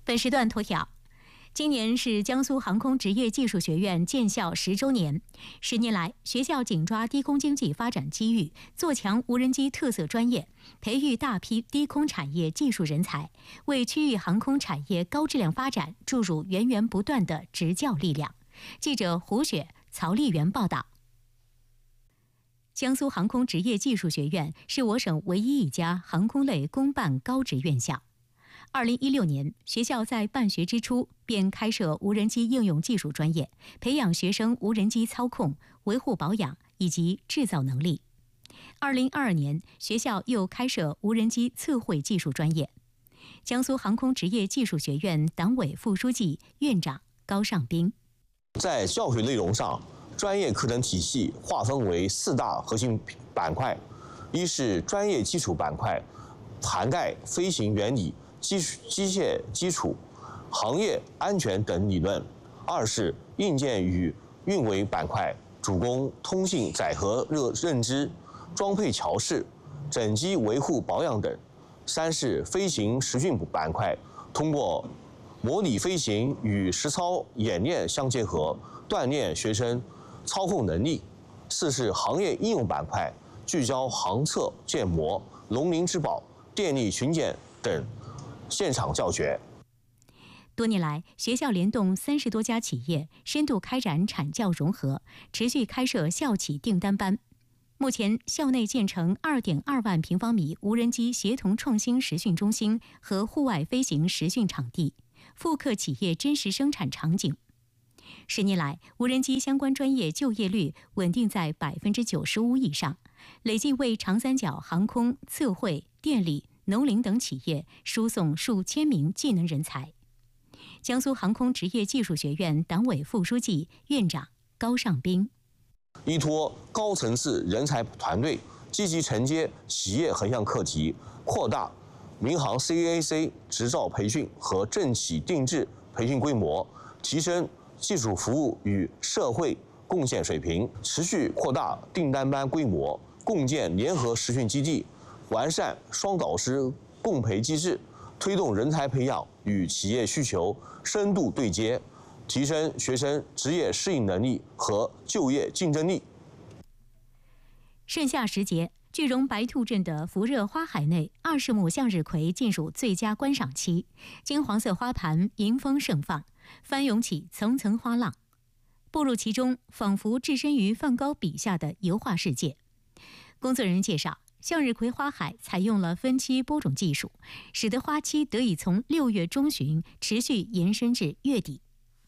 本时段头条：今年是江苏航空职业技术学院建校10周年。10年来，学校紧抓低空经济发展机遇，做强无人机特色专业，培育大批低空产业技术人才，为区域航空产业高质量发展注入源源不断的执教力量。记者胡雪、曹丽媛报道。江苏航空职业技术学院是我省唯一一家航空类公办高职院校。2016年，学校在办学之初便开设无人机应用技术专业，培养学生无人机操控、维护保养以及制造能力。2022年，学校又开设无人机测绘技术专业。江苏航空职业技术学院党委副书记、院长高尚斌： 在教学内容上，专业课程体系划分为4大核心板块：一是专业基础板块，涵盖飞行原理、机械基础、行业安全等理论；二是硬件与运维板块，主攻通信载荷认知、装配调试、整机维护保养等；三是飞行实训板块，通过模拟飞行与实操演练相结合，锻炼学生操控能力；四是行业应用板块，聚焦航测、建模、龙鳞之宝、电力巡检等现场教学。 多年来，学校联动30多家企业，深度开展产教融合，持续开设校企订单班。目前，校内建成2.2万平方米无人机协同创新实训中心和户外飞行实训场地，复刻企业真实生产场景。10年来，无人机相关专业就业率稳定在95%以上，累计为长三角航空、测绘、电力、农林等企业输送数千名技能人才。江苏航空职业技术学院党委副书记、院长高尚斌： 依托高层次人才团队，积极承接企业横向课题，扩大民航 CAAC 执照培训和政企定制培训规模，提升技术服务与社会贡献水平，持续扩大订单班规模，共建联合实训基地，完善双导师共培机制，推动人才培养与企业需求深度对接，提升学生职业适应能力和就业竞争力。 盛夏时节，句容白兔镇的福热花海内20亩向日葵进入最佳观赏期，金黄色花盘迎风盛放，翻涌起层层花浪，步入其中，仿佛置身于梵高笔下的油画世界。工作人员介绍，向日葵花海采用了分期播种技术，使得花期得以从6月中旬持续延伸至月底。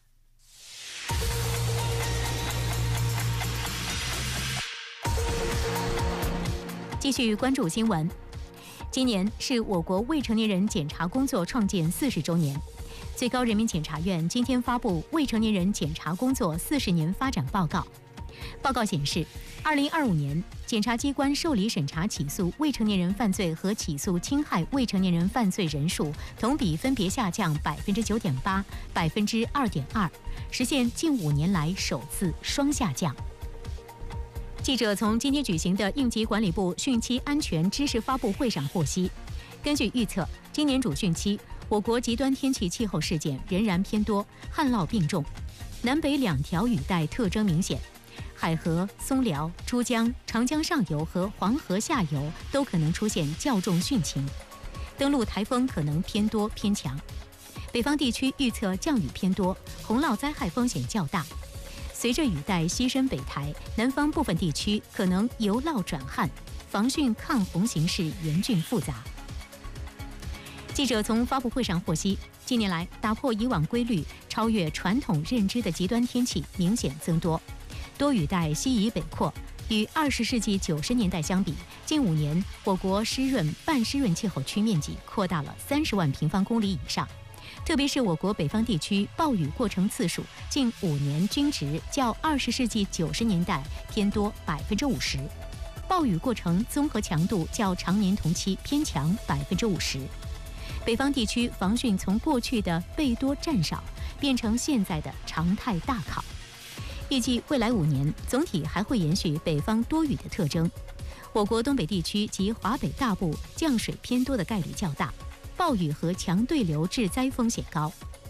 继续关注新闻。今年是我国未成年人检察工作创建40周年。最高人民检察院今天发布《未成年人检察工作40年发展报告》。报告显示，2025年，检察机关受理审查起诉未成年人犯罪和起诉侵害未成年人犯罪人数同比分别下降9.8%、2.2%，实现近5年来首次双下降。记者从今天举行的应急管理部汛期安全知识发布会上获悉，根据预测，今年主汛期，我国极端天气气候事件仍然偏多，旱涝并重，南北2条雨带特征明显，海河、松辽、珠江、长江上游和黄河下游都可能出现较重汛情，登陆台风可能偏多偏强。北方地区预测降雨偏多，洪涝灾害风险较大。随着雨带西伸北台，南方部分地区可能由涝转旱，防汛抗洪形势严峻复杂。记者从发布会上获悉，近年来打破以往规律、超越传统认知的极端天气明显增多，多雨带西移北扩。与20世纪90年代相比，近5年我国湿润、半湿润气候区面积扩大了30万平方公里以上。特别是我国北方地区暴雨过程次数近5年均值较20世纪90年代偏多50%，暴雨过程综合强度较常年同期偏强50%。北方地区防汛从过去的备多占少变成现在的常态大考。预计未来5年总体还会延续北方多雨的特征，我国东北地区及华北大部降水偏多的概率较大。 暴雨和强对流致灾风险高。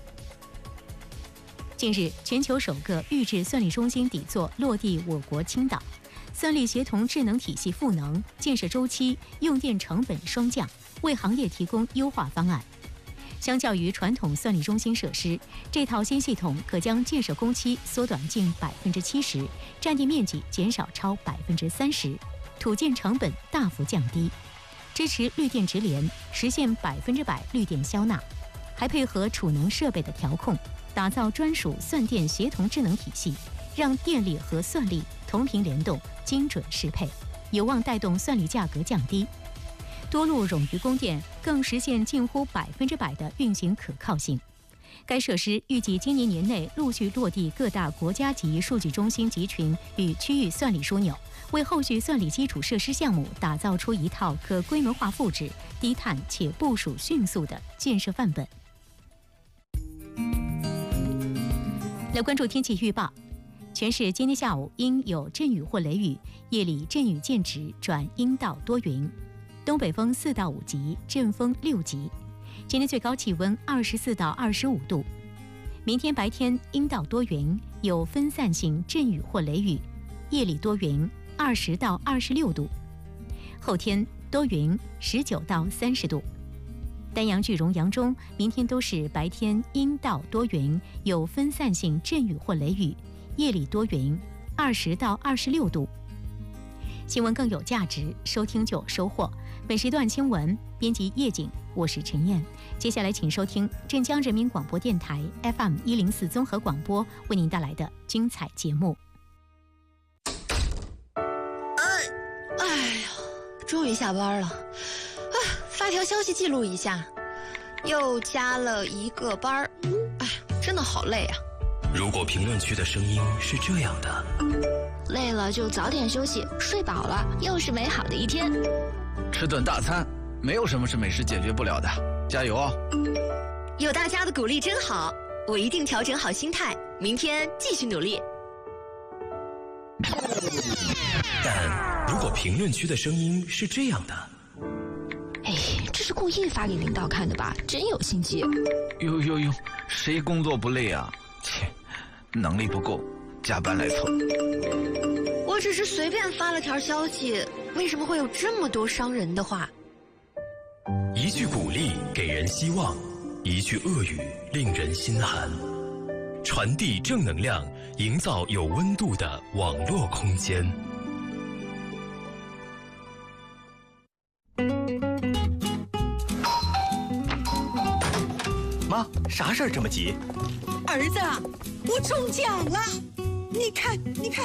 近日，全球首个预制算力中心底座落地我国青岛，算力协同智能体系赋能，建设周期、用电成本双降，为行业提供优化方案。相较于传统算力中心设施，这套新系统可将建设工期缩短近70%，占地面积减少超30%，土建成本大幅降低，支持绿电直连，实现100%绿电消纳，还配合储能设备的调控，打造专属算电协同智能体系，让电力和算力同频联动、精准适配，有望带动算力价格降低。多路冗余供电更实现近乎100%的运行可靠性。该设施预计今年年内陆续落地各大国家级数据中心集群与区域算力枢纽，为后续算力基础设施项目打造出一套可规模化复制、低碳且部署迅速的建设范本。来关注天气预报，全市今天下午阴有阵雨或雷雨，夜里阵雨见止转阴到多云，东北风4到5级，阵风6级。今天最高气温24到25度。明天白天阴到多云，有分散性阵雨或雷雨，夜里多云，20到26度。后天多云，19到30度。丹阳、句容、扬中明天都是白天阴到多云，有分散性阵雨或雷雨，夜里多云，20到26度。新闻更有价值，收听就有收获。本时段新闻编辑叶景，我是陈燕。接下来请收听镇江人民广播电台 FM104综合广播为您带来的精彩节目。 哎呀，终于下班了。发条消息记录一下，又加了1个班儿。哎，真的好累啊。 如果评论区的声音是这样的， 累了就早点休息，睡饱了又是美好的一天。 吃顿大餐，没有什么是美食解决不了的，加油哦！ 有大家的鼓励真好，我一定调整好心态，明天继续努力。 但如果评论区的声音是这样的， 哎，这是故意发给领导看的吧？真有心机。 哟，谁工作不累啊？切，能力不够，加班来凑。 我只是随便发了条消息，为什么会有这么多伤人的话？ 一句鼓励给人希望，一句恶语令人心寒。传递正能量，营造有温度的网络空间。 妈，啥事儿这么急？ 儿子，我中奖了！你看，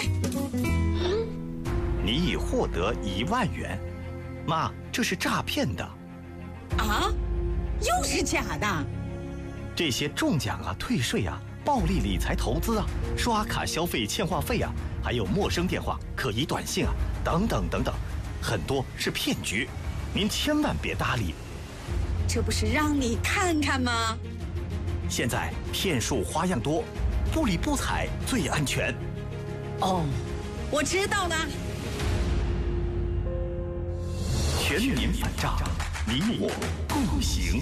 你已获得1万元。妈，这是诈骗的。 啊？又是假的？ 这些中奖啊、退税啊、暴力理财投资啊、刷卡消费欠话费啊，还有陌生电话、可疑短信啊，等等，很多是骗局，您千万别搭理。 这不是让你看看吗？ 现在骗术花样多，不理不睬最安全。 哦，我知道了。 全民反诈，你我共行。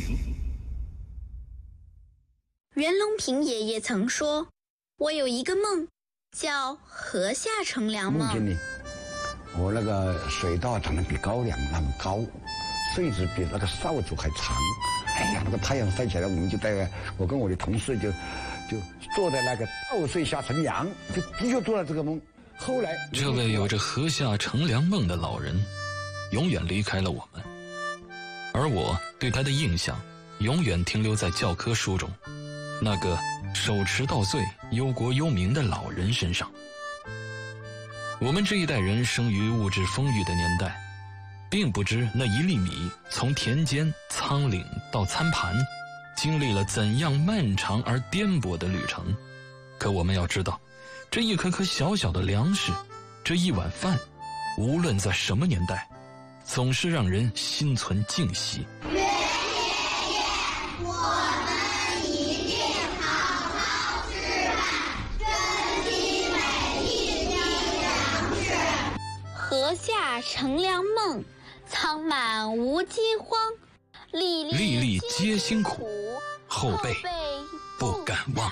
袁隆平爷爷曾说：“我有一个梦，叫河下乘凉梦。” 梦见呢，我那个水稻长得比高粱那么高，穗子比那个扫帚还长。哎呀，那个太阳晒起来，我们就我跟我的同事就坐在那个稻穗下乘凉，就的确做了这个梦。后来， 这位有着河下乘凉梦的老人，永远离开了我们，而我对他的印象永远停留在教科书中那个手持稻穗、忧国忧民的老人身上。我们这一代人生于物质丰裕的年代，并不知那1粒米从田间、仓廪到餐盘，经历了怎样漫长而颠簸的旅程。可我们要知道，这一颗颗小小的粮食，这一碗饭，无论在什么年代，总是让人心存敬惜。 袁爷爷，我们一定好好吃饭，珍惜每一滴粮食。河下乘凉梦，仓满无饥荒。 粒粒皆辛苦，后辈不敢忘。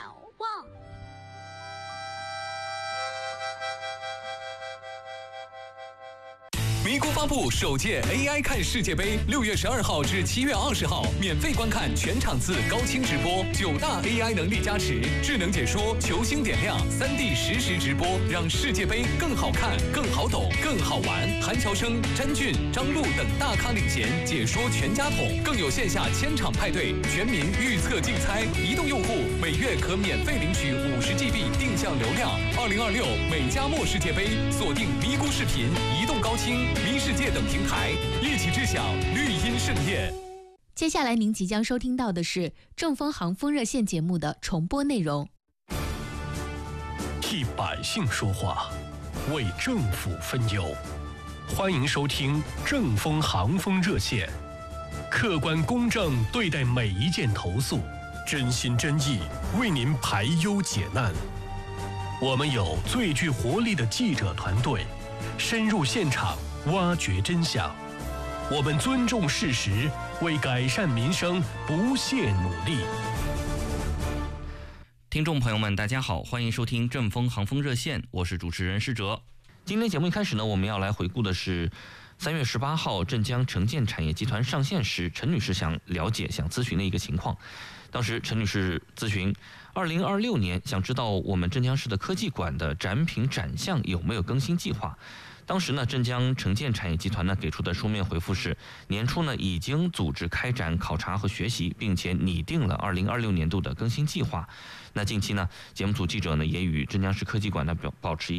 咪咕发布首届 AI 看世界杯，6月12号至7月20号，免费观看全场次高清直播，9大 AI 能力加持，智能解说，球星点亮，3D 实时直播，让世界杯更好看、更好懂、更好玩。韩乔生、詹俊、张璐等大咖领衔，解说全家桶，更有线下千场派对，全民预测竞猜。移动用户每月可免费领取50GB 定向流量。2026美加墨世界杯，锁定咪咕视频、移动高清、咪世界等平台，一起致享绿茵盛宴。 接下来您即将收听到的是正风航风热线节目的重播内容。 替百姓说话，为政府分忧。欢迎收听正风航风热线，客观公正对待每一件投诉，真心真意为您排忧解难。我们有最具活力的记者团队，深入现场挖掘真相。我们尊重事实，为改善民生不懈努力。 听众朋友们，大家好，欢迎收听正风航风热线，我是主持人施哲。今天节目一开始呢，我们要来回顾的是3月18号镇江城建产业集团上线时，陈女士想了解、想咨询的一个情况。当时陈女士咨询，2026年想知道我们镇江市的科技馆的展品展项有没有更新计划。当时呢，镇江城建产业集团呢给出的书面回复是，年初呢已经组织开展考察和学习，并且拟定了2026年度的更新计划。那近期呢，节目组记者呢也与镇江市科技馆呢保持